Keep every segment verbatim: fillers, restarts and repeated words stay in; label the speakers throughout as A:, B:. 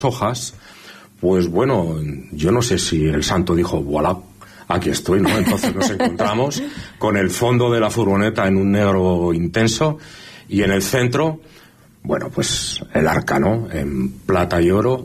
A: hojas, pues bueno, yo no sé si el santo dijo, voilà, aquí estoy, ¿no? Entonces nos encontramos con el fondo de la furgoneta en un negro intenso y en el centro, bueno, pues el arca, ¿no? En plata y oro,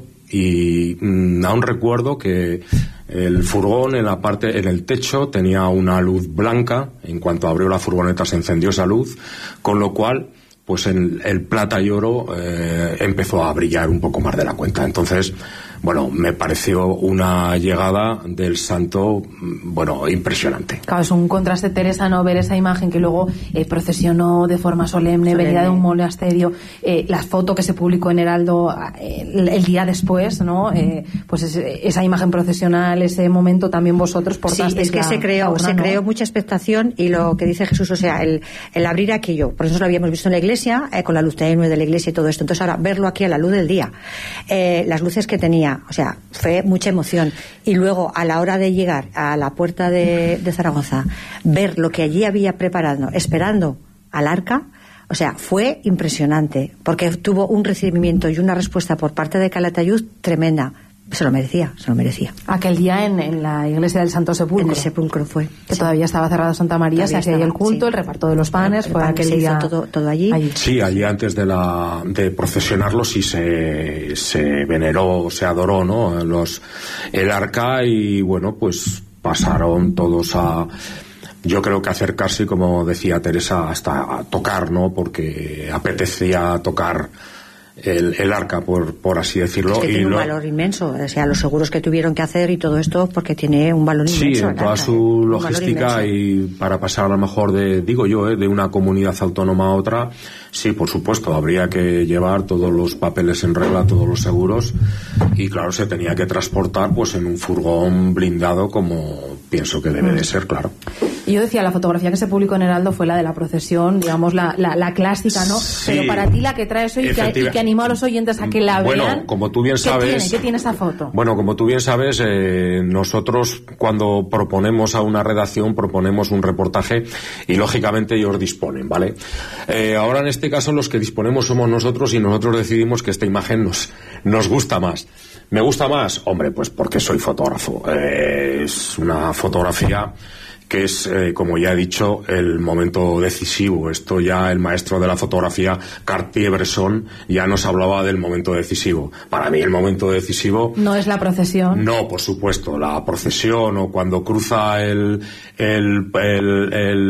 A: y mmm, aún recuerdo que el furgón en la parte, en el techo, tenía una luz blanca. En cuanto abrió la furgoneta se encendió esa luz, con lo cual pues el, el plata y oro eh, empezó a brillar un poco más de la cuenta. Entonces, bueno, me pareció una llegada del santo, bueno, impresionante.
B: Claro, es un contraste, Teresa, no ver esa imagen que luego eh, procesionó de forma solemne, solemne, venida de un monasterio, eh, la foto que se publicó en Heraldo eh, el, el día después, ¿no? Eh, pues es, esa imagen procesional, ese momento también vosotros portasteis.
C: Sí, es que
B: la,
C: se creó,
B: obra,
C: se
B: ¿no?
C: creó mucha expectación, y lo que dice Jesús, o sea, el, el abrir aquello, por eso lo habíamos visto en la iglesia, eh, con la luz tenue de la iglesia y todo esto. Entonces ahora verlo aquí a la luz del día, eh, las luces que tenía, o sea, fue mucha emoción. Y luego a la hora de llegar a la puerta de, de Zaragoza, ver lo que allí había preparado, esperando al arca, o sea, fue impresionante, porque tuvo un recibimiento y una respuesta por parte de Calatayud tremenda. Se lo merecía, se lo merecía.
B: Aquel día en, en la iglesia del Santo Sepulcro.
C: En el sepulcro fue.
B: Que
C: sí.
B: Todavía estaba cerrada Santa María, se hacía ahí el culto, sí. El reparto de los panes, el fue pan aquel
C: se
B: día.
C: Hizo todo, todo allí.
A: allí. Sí, allí antes de la de procesionarlo sí se, se veneró, se adoró, ¿no? Los, el arca, y bueno, pues pasaron todos a, yo creo que acercarse, como decía Teresa, hasta a tocar, ¿no? Porque apetecía tocar El, el arca, por, por así decirlo.
C: Es que
A: y
C: tiene
A: lo...
C: un valor inmenso, o sea, los seguros que tuvieron que hacer y todo esto, porque tiene un valor
A: sí,
C: inmenso.
A: Sí, en toda
C: arca,
A: su
C: ¿eh?
A: logística, y para pasar a lo mejor de, digo yo, ¿eh? de una comunidad autónoma a otra, sí, por supuesto, habría que llevar todos los papeles en regla, todos los seguros, y claro, se tenía que transportar pues en un furgón blindado, como pienso que debe de ser, claro.
B: Y yo decía, la fotografía que se publicó en Heraldo fue la de la procesión, digamos, la, la, la clásica, ¿no?
A: Sí,
B: pero para ti la que traes hoy, que, y que animó a los oyentes a que la
A: bueno,
B: vean.
A: Bueno, como tú bien sabes...
B: ¿Qué tiene? ¿Qué tiene esa foto?
A: Bueno, como tú bien sabes, eh, nosotros cuando proponemos a una redacción, proponemos un reportaje y lógicamente ellos disponen, ¿vale? Eh, ahora en este caso los que disponemos somos nosotros, y nosotros decidimos que esta imagen nos, nos gusta más. ¿Me gusta más? Hombre, pues porque soy fotógrafo. Eh, es una fotografía que es, eh, como ya he dicho, el momento decisivo. Esto ya el maestro de la fotografía, Cartier-Bresson, ya nos hablaba del momento decisivo. Para mí el momento decisivo...
B: No es la procesión.
A: No, por supuesto, la procesión, o cuando cruza el, el, el,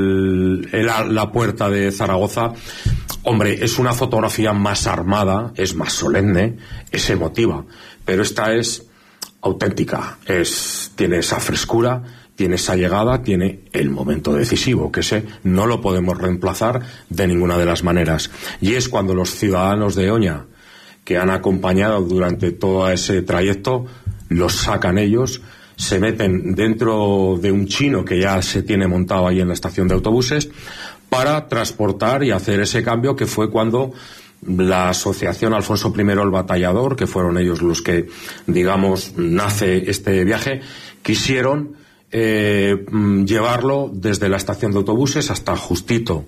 A: el, el la puerta de Zaragoza. Hombre, es una fotografía más armada, es más solemne, es emotiva, pero esta es auténtica, es, tiene esa frescura, tiene esa llegada, tiene el momento decisivo, que ese no lo podemos reemplazar de ninguna de las maneras. Y es cuando los ciudadanos de Oña, que han acompañado durante todo ese trayecto, los sacan ellos, se meten dentro de un chino que ya se tiene montado ahí en la estación de autobuses, para transportar y hacer ese cambio, que fue cuando la asociación Alfonso primero el Batallador, que fueron ellos los que, digamos, nace este viaje, quisieron Eh, llevarlo desde la estación de autobuses hasta justito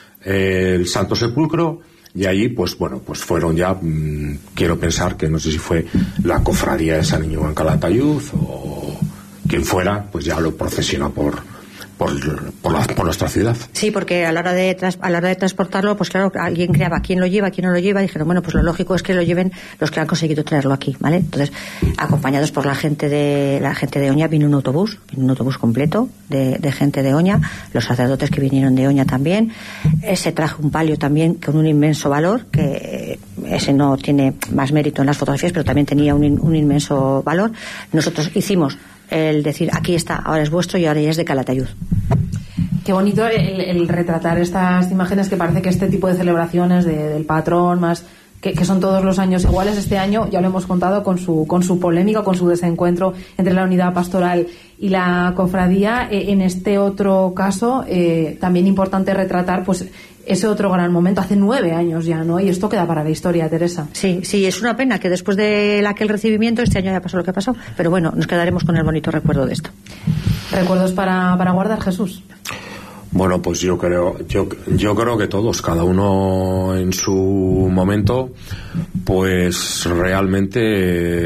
A: eh, el Santo Sepulcro, y allí pues bueno, pues fueron ya, mmm, quiero pensar que no sé si fue la cofradía de San Íñigo en Calatayud o quien fuera, pues ya lo procesionó por Por, por, la, por nuestra ciudad.
C: Sí, porque a la hora de trans, a la hora de transportarlo, pues claro, alguien creaba quién lo lleva, quién no lo lleva, y dijeron, bueno, pues lo lógico es que lo lleven los que han conseguido traerlo aquí, ¿vale? Entonces, acompañados por la gente de la gente de Oña, vino un autobús, vino un autobús completo de, de gente de Oña, los sacerdotes que vinieron de Oña también, se trajo un palio también con un inmenso valor, que ese no tiene más mérito en las fotografías, pero también tenía un, un inmenso valor. Nosotros hicimos el decir, aquí está, ahora es vuestro, y ahora ya es de Calatayud.
B: Qué bonito el, el retratar estas imágenes, que parece que este tipo de celebraciones de, del patrón, más que, que son todos los años iguales. Este año ya lo hemos contado con su con su polémica, con su desencuentro entre la unidad pastoral y la cofradía. Eh, en este otro caso, eh, también importante retratar pues ese otro gran momento, hace nueve años ya, ¿no? Y esto queda para la historia, Teresa.
C: Sí, sí, es una pena que después de aquel recibimiento, este año ya pasó lo que pasó, pero bueno, nos quedaremos con el bonito recuerdo de esto.
B: ¿Recuerdos para, para guardar, Jesús?
A: Bueno, pues yo creo, yo, yo creo que todos, cada uno en su momento, pues realmente